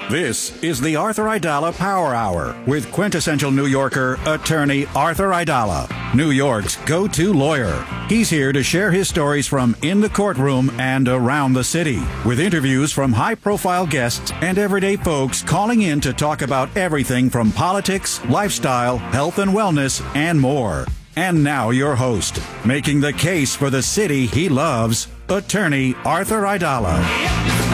This is the Arthur Aidala Power Hour with quintessential New Yorker, attorney Arthur Aidala, New York's go-to lawyer. He's here to share his stories from in the courtroom and around the city, with interviews from high-profile guests and everyday folks calling in to talk about everything from politics, lifestyle, health and wellness, and more. And now your host, making the case for the city he loves, attorney Arthur Aidala.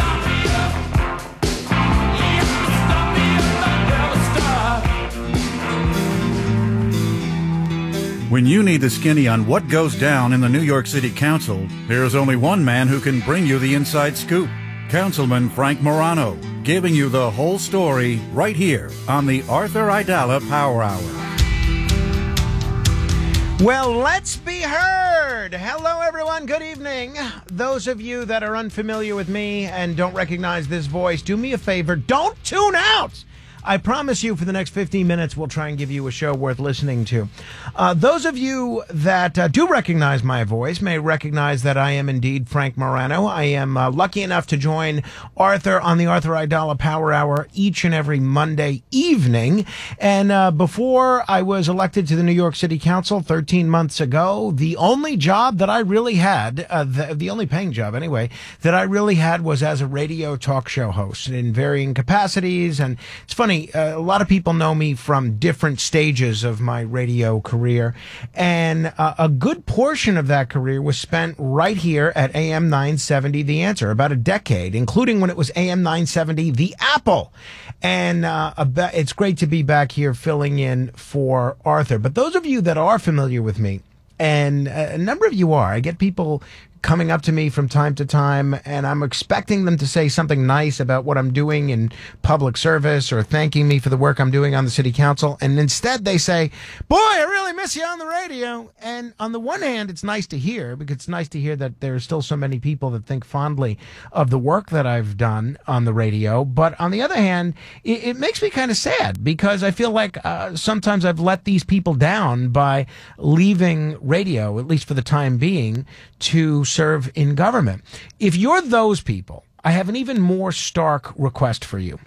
When you need the skinny on what goes down in the New York City Council, there's only one man who can bring you the inside scoop. Councilman Frank Morano, giving you the whole story right here on the Arthur Aidala Power Hour. Well, let's be heard. Hello, everyone. Good evening. Those of you that are unfamiliar with me and don't recognize this voice, do me a favor. Don't tune out. I promise you for the next 15 minutes, we'll try and give you a show worth listening to. Those of you that do recognize my voice may recognize that I am indeed Frank Morano. I am lucky enough to join Arthur on the Arthur Aidala Power Hour each and every Monday evening. And before I was elected to the New York City Council 13 months ago, the only job that I really had, the only paying job anyway, that I really had was as a radio talk show host in varying capacities. And it's funny. A lot of people know me from different stages of my radio career, and a good portion of that career was spent right here at AM 970 The Answer, about a decade, including when it was AM 970 The Apple. And it's great to be back here filling in for Arthur. But those of you that are familiar with me, and a number of you are, I get people coming up to me from time to time, and I'm expecting them to say something nice about what I'm doing in public service or thanking me for the work I'm doing on the city council. And instead they say, boy, I really miss you on the radio. And on the one hand, it's nice to hear, because it's nice to hear that there are still so many people that think fondly of the work that I've done on the radio. But on the other hand, it makes me kind of sad, because I feel like sometimes I've let these people down by leaving radio, at least for the time being, to serve in government. If you're those people, I have an even more stark request for you.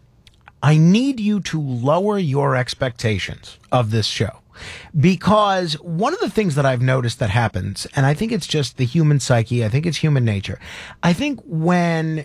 I need you to lower your expectations of this show, because one of the things that I've noticed that happens, and I think it's just the human psyche, I think it's human nature. I think when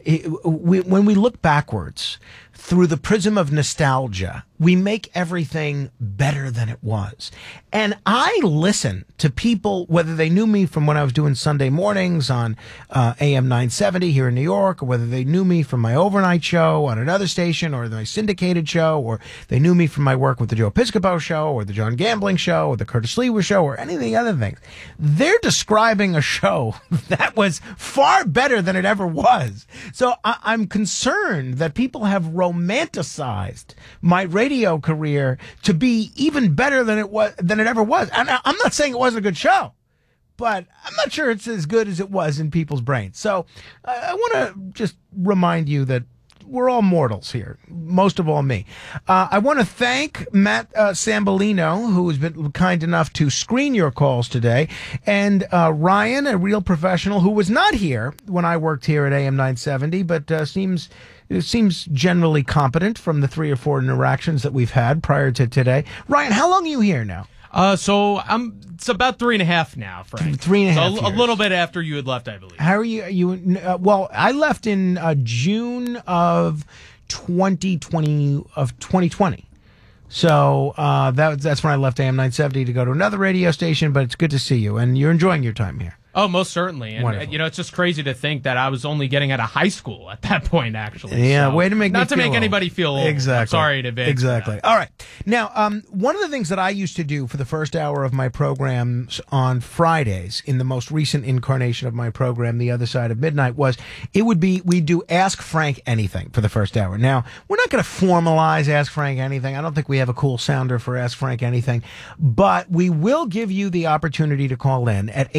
we look backwards through the prism of nostalgia, we make everything better than it was. And I listen to people, whether they knew me from when I was doing Sunday mornings on AM 970 here in New York, or whether they knew me from my overnight show on another station, or my syndicated show, or they knew me from my work with the Joe Piscopo show, or the John Gambling show, or the Curtis Lewa show, or any of the other things. They're describing a show that was far better than it ever was. So I'm concerned that people have romanticized my radio career to be even better than it ever was. And I'm not saying it wasn't a good show, but I'm not sure it's as good as it was in people's brains. So I want to just remind you that we're all mortals here, most of all me. I want to thank Matt Sambolino, who has been kind enough to screen your calls today, and Ryan, a real professional who was not here when I worked here at AM 970, but seems generally competent from the 3 or 4 interactions that we've had prior to today. Ryan, how long are you here now? So it's about 3.5 now, Frank. 3.5 so a little bit after you had left, I believe. How are you? Well, I left in June of 2020. So that's when I left AM 970 to go to another radio station. But it's good to see you, and you're enjoying your time here. Oh, most certainly. And, it's just crazy to think that I was only getting out of high school at that point, actually. Yeah, so, way to make me Not to feel make old. anybody feel old. Exactly. I'm sorry to advance. Exactly. All right. Now, one of the things that I used to do for the first hour of my programs on Fridays, in the most recent incarnation of my program, The Other Side of Midnight, was we'd do Ask Frank Anything for the first hour. Now, we're not going to formalize Ask Frank Anything. I don't think we have a cool sounder for Ask Frank Anything, but we will give you the opportunity to call in at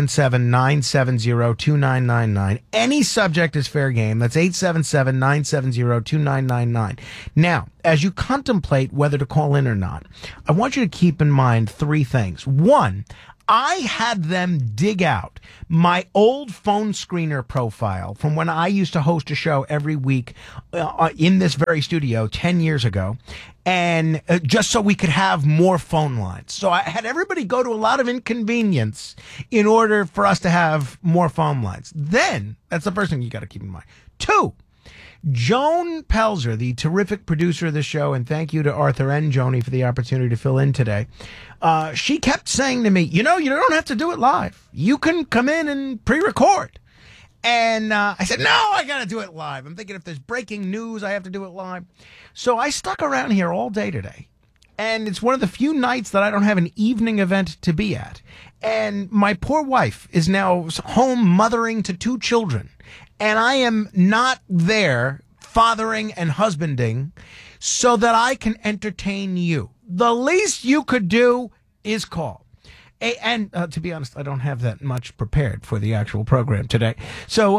877-970-2999. Any subject is fair game. That's 877-970-2999. Now, as you contemplate whether to call in or not, I want you to keep in mind 3 things. One, I had them dig out my old phone screener profile from when I used to host a show every week in this very studio 10 years ago, and just so we could have more phone lines. So I had everybody go to a lot of inconvenience in order for us to have more phone lines. Then, that's the first thing you got to keep in mind. 2, Joan Pelzer, the terrific producer of the show, and thank you to Arthur and Joni for the opportunity to fill in today. She kept saying to me, you don't have to do it live. You can come in and pre-record. And I said, no, I got to do it live. I'm thinking if there's breaking news, I have to do it live. So I stuck around here all day today. And it's one of the few nights that I don't have an evening event to be at. And my poor wife is now home mothering to 2 children. And I am not there fathering and husbanding so that I can entertain you. The least you could do is call. And to be honest, I don't have that much prepared for the actual program today. So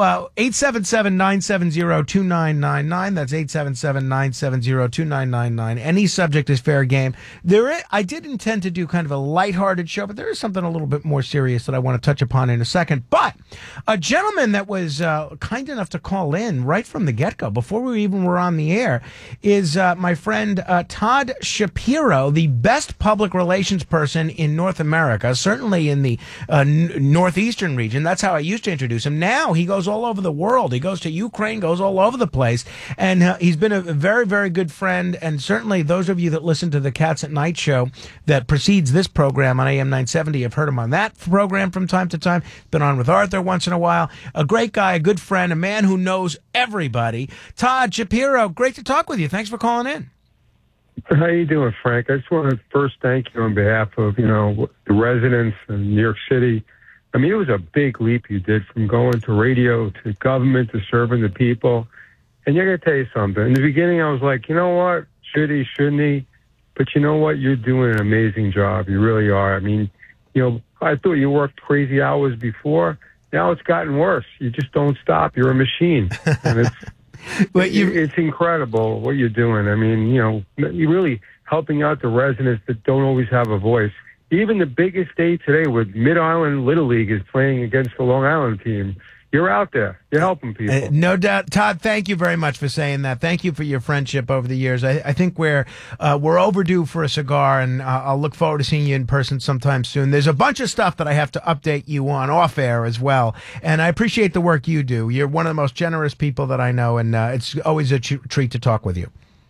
877-970-2999. That's 877-970-2999. Any subject is fair game. I did intend to do kind of a lighthearted show, but there is something a little bit more serious that I want to touch upon in a second. But a gentleman that was kind enough to call in right from the get-go, before we even were on the air, is my friend Todd Shapiro, the best public relations person in North America. Certainly in the northeastern region. That's how I used to introduce him. Now he goes all over the world. He goes to Ukraine, goes all over the place. And he's been a very, very good friend. And certainly those of you that listen to the Cats at Night show that precedes this program on AM 970 have heard him on that program from time to time. Been on with Arthur once in a while. A great guy, a good friend, a man who knows everybody. Todd Shapiro, great to talk with you. Thanks for calling in. How you doing, Frank? I just want to first thank you on behalf of, the residents in New York City. I mean, it was a big leap you did from going to radio to government to serving the people. And I got to tell you something. In the beginning, I was like, you know what? Should he, shouldn't he? But you know what? You're doing an amazing job. You really are. I mean, I thought you worked crazy hours before. Now it's gotten worse. You just don't stop. You're a machine. And it's incredible what you're doing. I mean, you're really helping out the residents that don't always have a voice. Even the biggest day today with Mid-Island Little League is playing against the Long Island team. You're out there. You're helping people. No doubt. Todd, thank you very much for saying that. Thank you for your friendship over the years. I think we're overdue for a cigar, and I'll look forward to seeing you in person sometime soon. There's a bunch of stuff that I have to update you on off air as well, and I appreciate the work you do. You're one of the most generous people that I know, and it's always a treat to talk with you.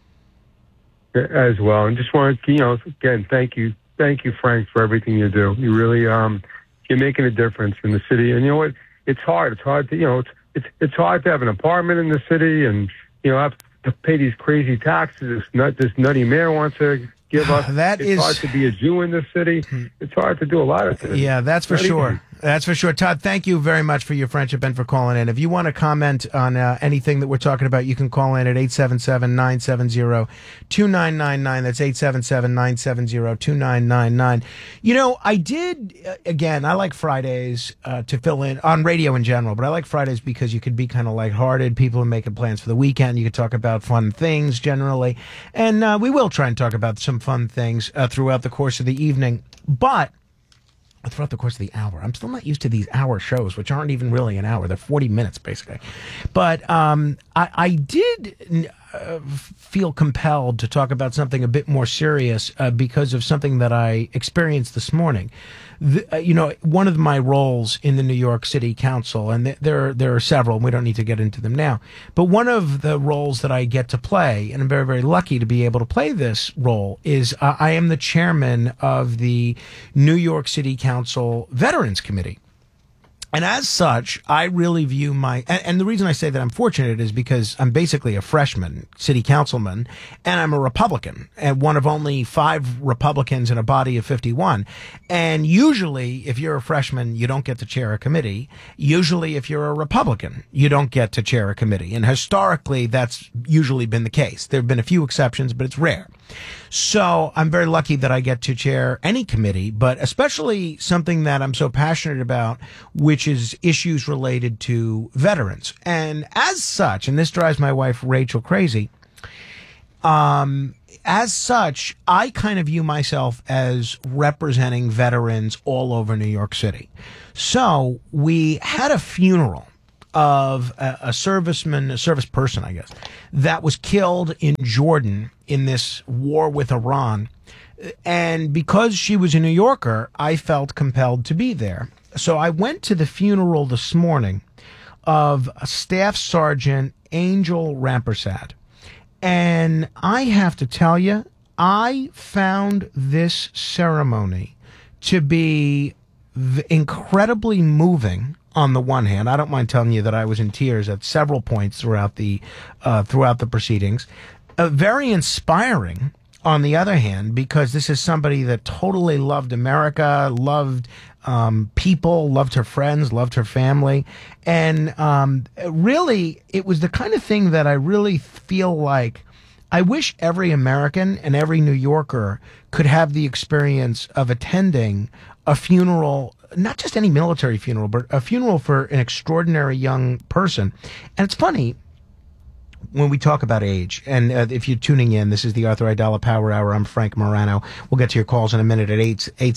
As well. And just want to, again, thank you. Thank you, Frank, for everything you do. You really, you're making a difference in the city. And you know what? It's hard. It's hard to, it's hard to have an apartment in the city and, have to pay these crazy taxes. This nutty mayor wants to give us. It's hard to be a Jew in the city. It's hard to do a lot of things. Yeah, that's for sure. That's for sure. Todd, thank you very much for your friendship and for calling in. If you want to comment on anything that we're talking about, you can call in at 877-970-2999. That's 877-970-2999. I did, again, I like Fridays to fill in on radio in general, but I like Fridays because you could be kind of lighthearted. People are making plans for the weekend. You could talk about fun things generally. And we will try and talk about some fun things throughout the course of the evening. But throughout the course of the hour. I'm still not used to these hour shows, which aren't even really an hour. They're 40 minutes, basically. But I did feel compelled to talk about something a bit more serious because of something that I experienced this morning. One of my roles in the New York City Council, and there are several, and we don't need to get into them now, but one of the roles that I get to play, and I'm very, very lucky to be able to play this role, is I am the chairman of the New York City Council Veterans Committee. And as such, I really view and the reason I say that I'm fortunate is because I'm basically a freshman city councilman, and I'm a Republican, and one of only 5 Republicans in a body of 51. And usually, if you're a freshman, you don't get to chair a committee. Usually, if you're a Republican, you don't get to chair a committee. And historically, that's usually been the case. There have been a few exceptions, but it's rare. So I'm very lucky that I get to chair any committee, but especially something that I'm so passionate about, which is issues related to veterans. And as such, and this drives my wife Rachel crazy, As such, I kind of view myself as representing veterans all over New York City. So we had a funeral of a service person, I guess, that was killed in Jordan in this war with Iran. And because she was a New Yorker, I felt compelled to be there. So I went to the funeral this morning of Staff Sergeant Angel Rampersad. And I have to tell you, I found this ceremony to be incredibly moving. On the one hand, I don't mind telling you that I was in tears at several points throughout the proceedings. Very inspiring, on the other hand, because this is somebody that totally loved America, loved people, loved her friends, loved her family. And really, it was the kind of thing that I really feel like I wish every American and every New Yorker could have the experience of attending a funeral, not just any military funeral, but a funeral for an extraordinary young person. And it's funny when we talk about age, and if you're tuning in, this is the Arthur Aidala Power Hour. I'm Frank Morano. We'll get to your calls in a minute at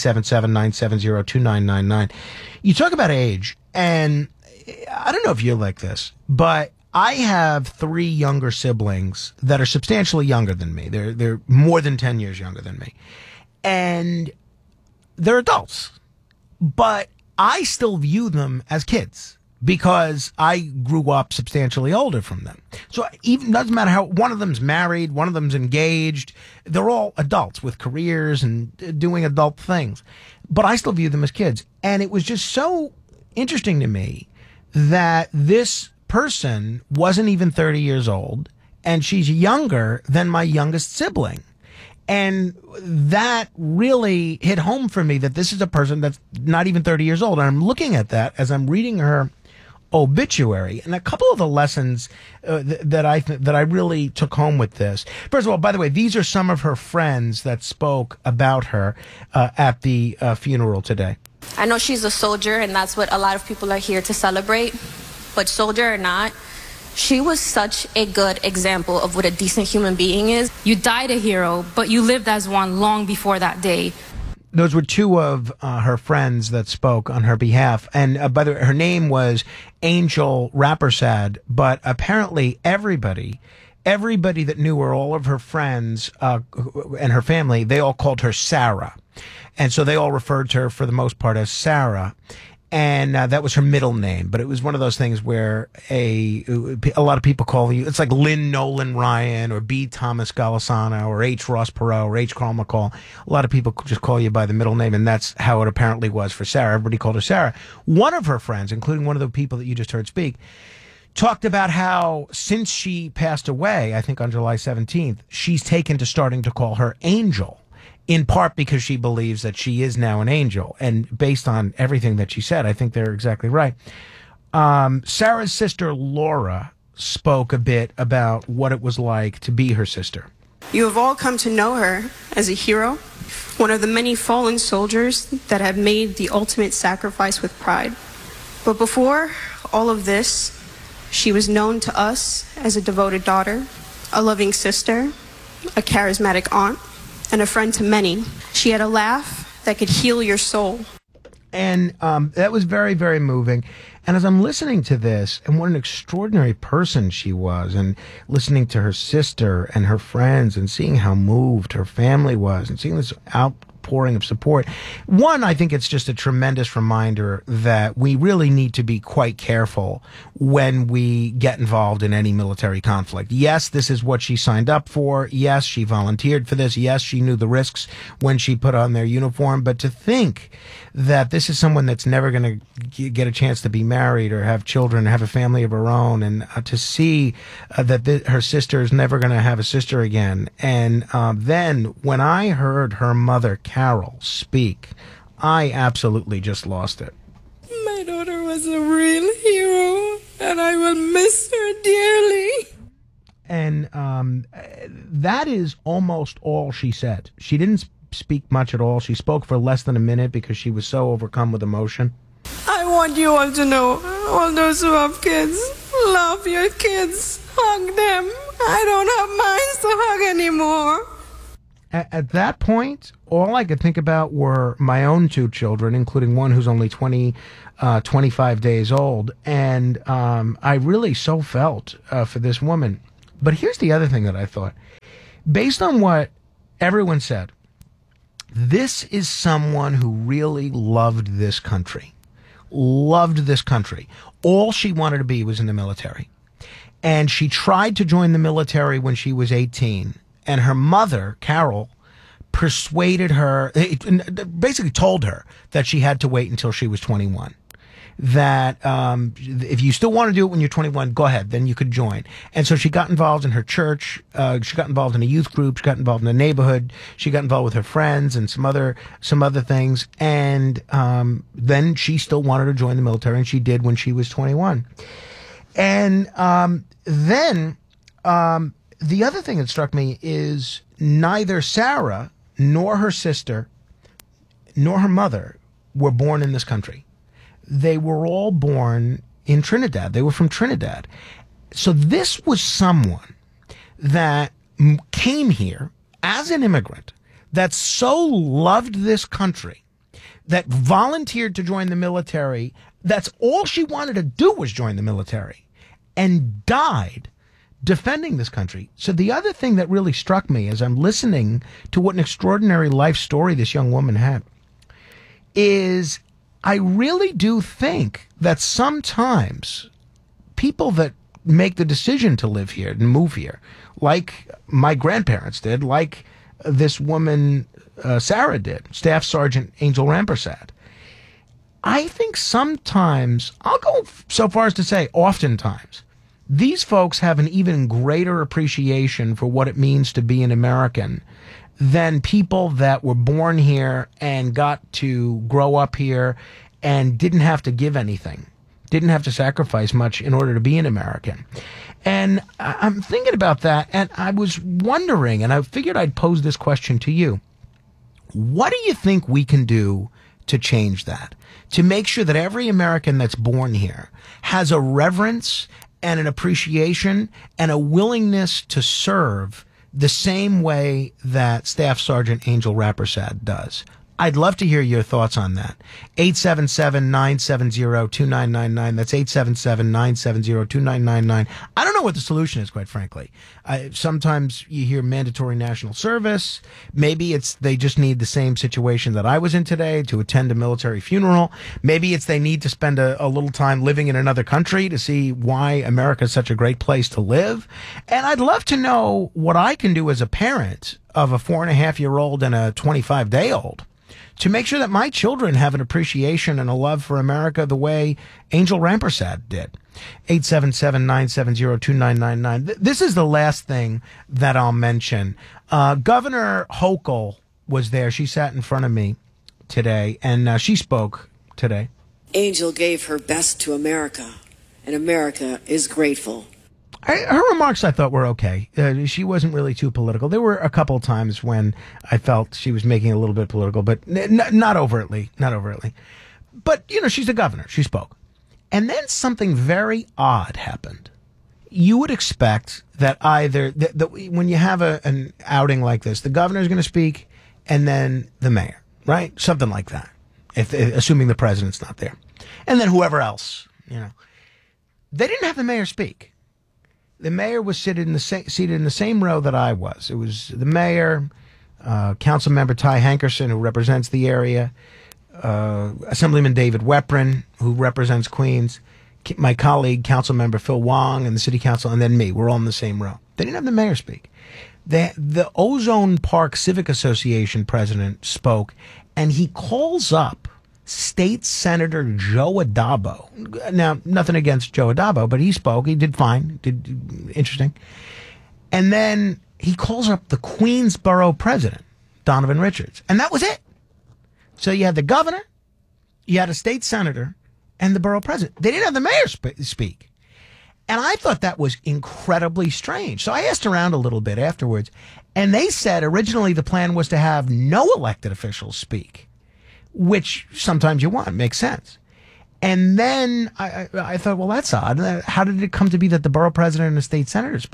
877-970-2999. You talk about age, and I don't know if you're like this, but I have 3 younger siblings that are substantially younger than me. They're more than 10 years younger than me. And they're adults. But I still view them as kids because I grew up substantially older from them. So even doesn't matter how one of them's married, one of them's engaged, they're all adults with careers and doing adult things. But I still view them as kids. And it was just so interesting to me that this person wasn't even 30 years old, and she's younger than my youngest sibling. And that really hit home for me that this is a person that's not even 30 years old. And I'm looking at that as I'm reading her obituary, and a couple of the lessons that I really took home with this. First of all, by the way, these are some of her friends that spoke about her at the funeral today. I know she's a soldier, and that's what a lot of people are here to celebrate. But soldier or not, she was such a good example of what a decent human being is. You died a hero, but you lived as one long before that day. Those were 2 of her friends that spoke on her behalf. And by the way, her name was Angel Rampersad, but apparently everybody that knew her, all of her friends and her family, they all called her Sarah. And so they all referred to her for the most part as Sarah. And that was her middle name, but it was one of those things where a lot of people call you, it's like Lynn Nolan Ryan or B. Thomas Golisano or H. Ross Perot or H. Carl McCall. A lot of people just call you by the middle name, and that's how it apparently was for Sarah. Everybody called her Sarah. One of her friends, including one of the people that you just heard speak, talked about how since she passed away, I think on July 17th, she's taken to starting to call her Angel. In part because she believes that she is now an angel. And based on everything that she said, I think they're exactly right. Sarah's sister, Laura, spoke a bit about what it was like to be her sister. You have all come to know her as a hero, one of the many fallen soldiers that have made the ultimate sacrifice with pride. But before all of this, she was known to us as a devoted daughter, a loving sister, a charismatic aunt, and a friend to many. She had a laugh that could heal your soul. And that was very, very moving. And as I'm listening to this, and what an extraordinary person she was, and listening to her sister and her friends, and seeing how moved her family was, and seeing this outpouring of support. One, I think it's just a tremendous reminder that we really need to be quite careful when we get involved in any military conflict. Yes, this is what she signed up for. Yes, she volunteered for this. Yes, she knew the risks when she put on their uniform. But to think that this is someone that's never going to get a chance to be married or have children, or have a family of her own, and to see that her sister is never going to have a sister again. And then when I heard her mother, Carol, speak, I absolutely just lost it. My daughter was a real hero, and I will miss her dearly. And that is almost all she said. She didn't speak much at all. She spoke for less than a minute because she was so overcome with emotion. I want you all to know, all those who have kids, love your kids, hug them. I don't have mine, so hug At that point, all I could think about were my own two children, including one who's only 25 days old. And I really so felt for this woman. But here's the other thing that I thought. Based on what everyone said, this is someone who really loved this country. Loved this country. All she wanted to be was in the military. And she tried to join the military when she was 18. And her mother, Carol, persuaded her, basically told her that she had to wait until she was 21. That if you still want to do it when you're 21, go ahead, then you could join. And so she got involved in her church. She got involved in a youth group. She got involved in the neighborhood. She got involved with her friends and some other things. And then she still wanted to join the military, and she did when she was 21. And then the other thing that struck me is neither Sarah nor her sister nor her mother were born in this country. They were all born in Trinidad. They were from Trinidad. So this was someone that came here as an immigrant, that so loved this country, that volunteered to join the military. That's all she wanted to do was join the military, and died defending this country. So the other thing that really struck me as I'm listening to what an extraordinary life story this young woman had is I really do think that sometimes people that make the decision to live here and move here, like my grandparents did, like this woman Sarah did, Staff Sergeant Angel Rampersad, I think sometimes, I'll go so far as to say oftentimes, these folks have an even greater appreciation for what it means to be an American than people that were born here and got to grow up here and didn't have to give anything, didn't have to sacrifice much in order to be an American. And I'm thinking about that, and I was wondering, and I figured I'd pose this question to you. What do you think we can do to change that? To make sure that every American that's born here has a reverence and an appreciation and a willingness to serve the same way that Staff Sergeant Angel Rampersad does. I'd love to hear your thoughts on that. 877-970-2999. That's 877-970-2999. I don't know what the solution is, quite frankly. Sometimes you hear mandatory national service. Maybe it's they just need the same situation that I was in today to attend a military funeral. Maybe it's they need to spend a little time living in another country to see why America is such a great place to live. And I'd love to know what I can do as a parent of a 4.5-year-old and a 25-day-old to make sure that my children have an appreciation and a love for America the way Angel Rampersad did. 877-970-2999. This is the last thing that I'll mention. Governor Hochul was there. She sat in front of me today, and she spoke today. Angel gave her best to America, and America is grateful. Her remarks, I thought, were okay. She wasn't really too political. There were a couple of times when I felt she was making it a little bit political, but not overtly. Not overtly. But, you know, she's the governor. She spoke. And then something very odd happened. You would expect that either, when you have an outing like this, the governor's going to speak and then the mayor, right? Something like that, assuming the president's not there. And then whoever else, you know. They didn't have the mayor speak. The mayor was seated in the same row that I was. It was the mayor, Councilmember Ty Hankerson, who represents the area, Assemblyman David Weprin, who represents Queens, my colleague, Councilmember Phil Wong, and the city council, and then me. We're all in the same row. They didn't have the mayor speak. The Ozone Park Civic Association president spoke, and he calls up State Senator Joe Adabo. Now, nothing against Joe Adabo, but he spoke. He did fine. Did interesting. And then he calls up the Queensborough president, Donovan Richards. And that was it. So you had the governor, you had a state senator, and the borough president. They didn't have the mayor speak. And I thought that was incredibly strange. So I asked around a little bit afterwards, and they said originally the plan was to have no elected officials speak, which sometimes you want. Makes sense. And then I thought, well, that's odd. How did it come to be that the borough president and the state senator spoke?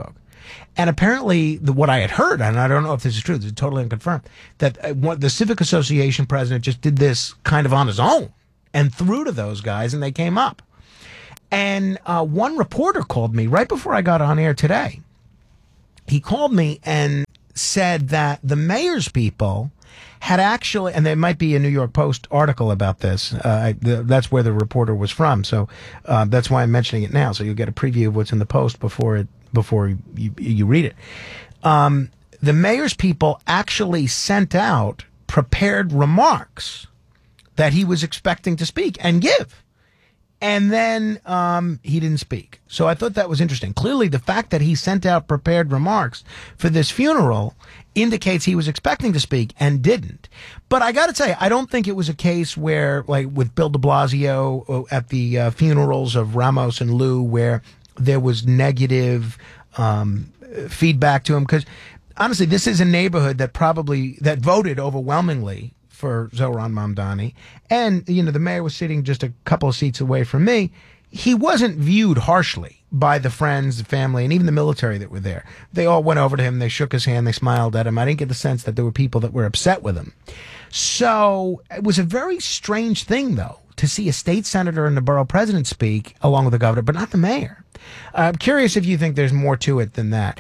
And apparently, what I had heard, and I don't know if this is true, this is totally unconfirmed, that the Civic Association president just did this kind of on his own and threw to those guys, and they came up. And one reporter called me right before I got on air today. He called me and said that the mayor's people had actually, and there might be a New York Post article about this. That's where the reporter was from, so that's why I'm mentioning it now. So you'll get a preview of what's in the Post before you read it. The mayor's people actually sent out prepared remarks that he was expecting to speak and give. And then he didn't speak. So I thought that was interesting. Clearly, the fact that he sent out prepared remarks for this funeral indicates he was expecting to speak and didn't. But I got to tell you, I don't think it was a case where, like with Bill de Blasio at the funerals of Ramos and Lou, where there was negative feedback to him. Because honestly, this is a neighborhood that voted overwhelmingly for Zohran Mamdani. And, the mayor was sitting just a couple of seats away from me. He wasn't viewed harshly by the friends, the family, and even the military that were there. They all went over to him. They shook his hand. They smiled at him. I didn't get the sense that there were people that were upset with him. So it was a very strange thing, though, to see a state senator and the borough president speak along with the governor, but not the mayor. I'm curious if you think there's more to it than that.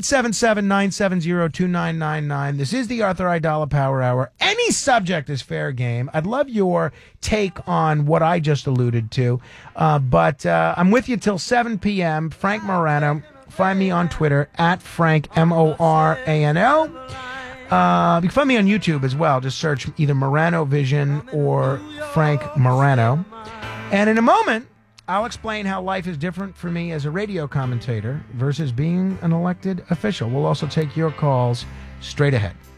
877-970-2999. This is the Arthur Aidala Power Hour. Any subject is fair game. I'd love your take on what I just alluded to. But I'm with you till 7 p.m. Frank Morano. Find me on Twitter at Frank, Morano. You can find me on YouTube as well. Just search either Morano Vision or Frank Morano. And in a moment, I'll explain how life is different for me as a radio commentator versus being an elected official. We'll also take your calls straight ahead.